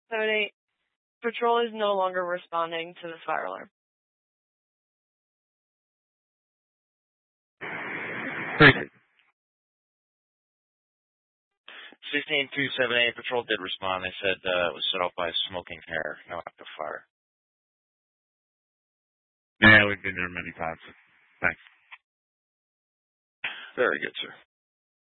7-8. Patrol is no longer responding to the fire alarm. Great. 16-278, Patrol did respond. They said it was set off by a smoking hair, no active fire. Yeah, we've been there many times. Thanks. Very good, sir.